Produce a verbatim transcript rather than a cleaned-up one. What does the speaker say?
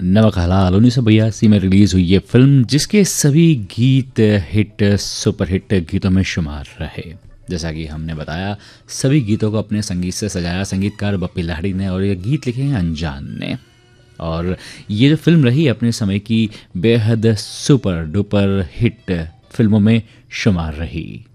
नमक हलाल उन्नीस सौ बयासी में रिलीज़ हुई ये फिल्म, जिसके सभी गीत हिट सुपर हिट गीतों में शुमार रहे। जैसा कि हमने बताया, सभी गीतों को अपने संगीत से सजाया संगीतकार बप्पी लाहिड़ी ने, और ये गीत लिखे हैं अनजान ने। और ये जो फिल्म रही अपने समय की बेहद सुपर डुपर हिट फिल्मों में शुमार रही।